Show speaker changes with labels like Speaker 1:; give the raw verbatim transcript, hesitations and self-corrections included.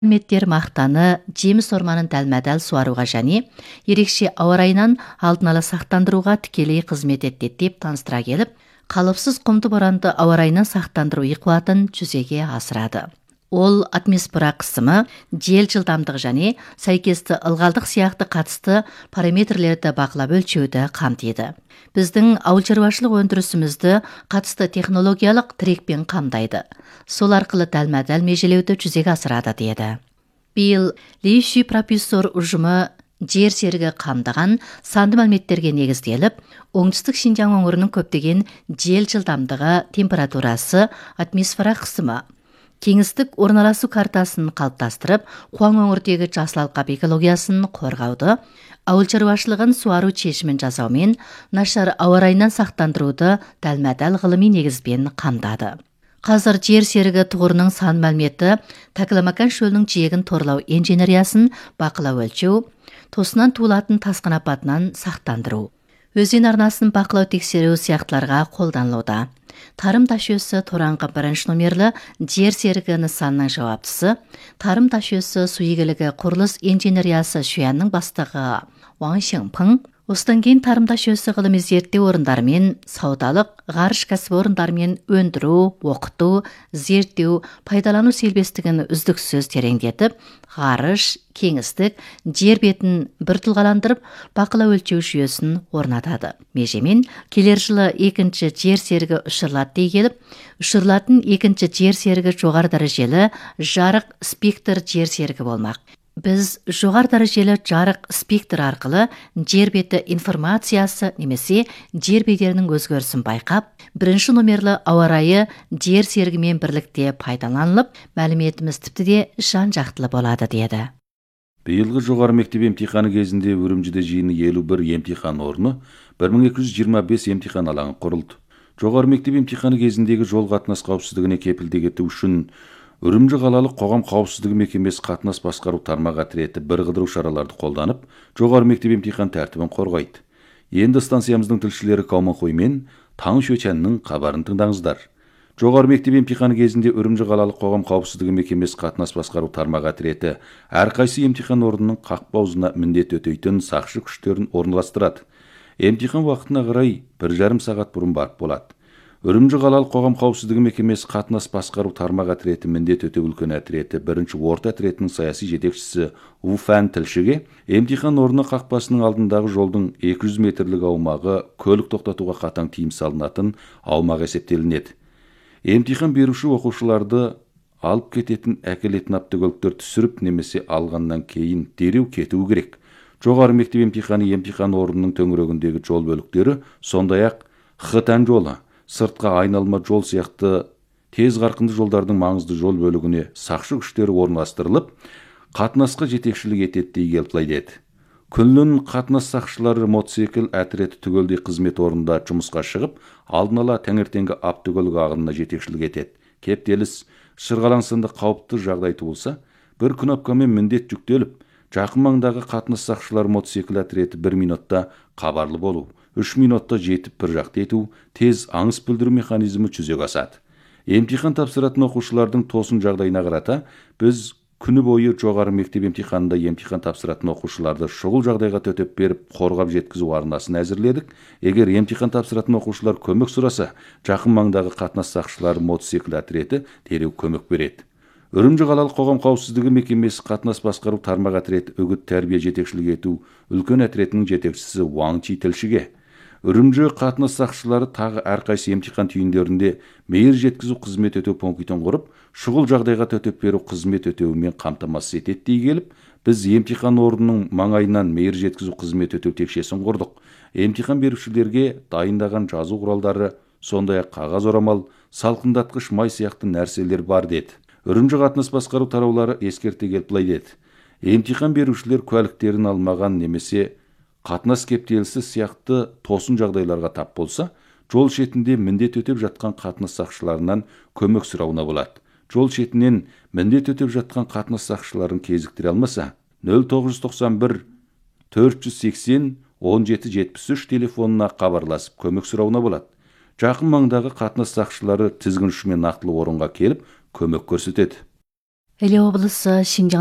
Speaker 1: Мәліметтер мақтаны жеміс орманын дәлме-дәл суаруға және ерекше ауа райынан алдын ала сақтандыруға тікелей қызмет етеді деп таныстыра келіп, қалыпсыз құмды боранды ауа райынан сақтандыру қуатын жүзеге асырады. Ол атмосфера қысымы, жел жылдамдығы және сәйкесті ылғалдық сияқты қатысты параметрлерді бақылап өлшеуді қамтиды. Біздің ауыл шаруашылық өндірісімізді қатысты технологиялық тірекпен қамдайды. Сол арқылы дәлме-дәл межелеуді жүзеге асырады деді. Биыл Лейши профессор ұжымы жер серігі қамдаған санды мәліметтерге негізделіп, оңтүстік Шинжаң өңірінің көптеген жел жылдамдығы, температурасы, атмосфера қысымы, кеңістік орналасу картасын қалыптастырып, Қуаң өңірдегі жасыл алқап экологиясын қорғауды, ауыл шаруашылығын суару шешімін жасаумен нашар ауа райынан сақтандыруды дәлме-дәл ғылыми негізбен қамдады. Қазір жер серігі тұғырының сан мәліметі Такламакан шөлінің жиегін торлау инженериясын бақылау өлшеу, тосынан туылатын тасқын апатынан сақтандыру, өзен арнасын бақылау тексеру сияқтыларға қолданылуда. Тарым ташөсі Тораңғы бірінші номерлі жер серігі нысанның жауаптысы, тарым ташөсі су игілігі құрылыс инженериясы шуянның бастығы Ван Шыңпың, осыдан кейін тарым ташөсі ғылыми зерттеу орындарымен, саудалық, ғарыш кәсіпорындарымен өндіру, оқыту, зерттеу, пайдалану селбестігін үздіксіз тереңдетіп, ғарыш, кеңістік, жер бетін біртұлғаландырып, бақылау өлшеу жүйесін орнатады. Межемен, келер жылы екінші жер серігі ұшырылады дей келіп, ұшырылатын екінші жер серігі жоғары дәрежелі жарық спектр жер серігі болмақ. Біз жоғары дәрежелі жарық спектр арқылы жер беті информациясы немесе жер бедерінің өзгерісін байқап, бірінші номерлі ауа райы жер серігімен бірлікте пайдаланылып, мәліметіміз тіпті де жан-жақтылы болады деді.
Speaker 2: Биылғы жоғары мектеп емтиханы кезінде Үрімжіде жиыны елу бір емтихан орны, бір мың екі жүз жиырма бес емтихан алаңы құрылды. Жоғары мектеп емтиханы кезіндегі жол қатынас қауіпсіздігіне кепілдік ету үшін Үрімжі қалалық қоғам қауіпсіздігі мекемесі қатынас басқару тармағы отряды бірқыдыру шараларды қолданып, жоғары мектеп емтихан тәртібін қорғайды. Енді станциямыздың тілшілері Кауманхой мен Таң Шөчәннің хабарын тыңдаңыздар. Жоғары мектеп емтиханы кезінде Үрімжі қалалық қоғам қауіпсіздігі мекемесі қатынас басқару тармағы отряды әрқайсы емтихан орнының қақпаузына міндет өтейтін сақшы күштерін орналастырады. Емтихан уақытына қарай бір жарым сағат бұрын барып болады. Үрімжі қалалық қоғам қауіпсіздігі мекемесі қатынас басқару тармағы отряды міндет өтеу үлкен отряды бірінші орта отрядының саяси жетекшісі Уфан тілшіге емтихан орны қақпасының алдындағы жолдың екі жүз метрлік аумағы көлік тоқтатуға қатаң тыйым салынатын аумақ есептелінеді. Емтихан беруші оқушыларды алып кететін әкелетін автокөліктер түсіріп немесе алғаннан кейін дереу кетуі керек. Жоғары мектеп емтиханы емтихан орнының төңірегіндегі жол бөліктері, сондай-ақ Хытан жолы, сыртқа айналма жол сияқты тез қарқынды жолдардың маңызды жол бөлігіне сақшы күштері орналастырылып, қатынасқа жетекшілік етеді дей келіп деді. Күннің қатынас сақшылары мотоцикл отряды түгелдей қызмет орнында жұмысқа шығып, алдын ала таңертеңгі автокөлік ағынына жетекшілік етеді. Кептеліс, шырғалаң сынды қауіпті жағдай туылса, бір кнопкамен міндет жүктеліп, жақын маңдағы қатынас сақшылары мотоцикл отряды бір минутта хабарлы болу, үш минутта жетіп бір жақты ету, тез аңыс білдіру механизмі жүзеге асады. Емтихан тапсыратын оқушылардың тосын жағдайына қарата, біз күні бойы жоғары мектеп емтиханында емтихан тапсыратын оқушыларды шұғыл жағдайға төтеп беріп, қорғап жеткізу арнасын әзірледік. Егер емтихан тапсыратын оқушылар көмек сұраса, жақын маңдағы қатынас сақшылары мотоцикл отряды дереу көмек береді. Үрімжі қалалық қоғам қауіпсіздігі мекемесі қатынас басқару тармағы отряды үгіт тәрбие жетекшілік ету үлкен отрядының жетекшісі Ван Чи тілшіге Үрімжі қатынас сақшылары тағы әрқайсы емтихан түйіндерінде мейір жеткізу қызмет өтеу пунктін құрып, шұғыл жағдайға төтеп беру қызмет өтеуімен қамтамасыз етеді дей келіп, біз емтихан орнының маңайынан мейір жеткізу қызмет өтеу текшесін құрдық. Емтихан берушілерге дайындаған жазу құралдары, сондай-ақ қағаз орамал, салқындатқыш май сияқты нәрселер бар деді. Үрімжі қатынас басқару тараулары ескерте келіп деді. Емтихан берушілер куәліктерін алмаған немесе қатынас кептелісі сияқты тосын жағдайларға тап болса, жол шетінде міндет өтеп жатқан қатынас сақшыларынан көмек сұрауына болады. Жол шетінен міндет өтеп жатқан қатынас сақшыларын кезіктіре алмаса, нөл тоғыз жүз тоқсан бір төрт жүз сексен он жеті жетпіс үш телефонына хабарласып көмек сұрауына болады. Жақын маңдағы қатынас сақшылары тізгін ұшымен нақтылы орынға келіп көмек көрсетеді.
Speaker 1: Іле облысы Шинжаң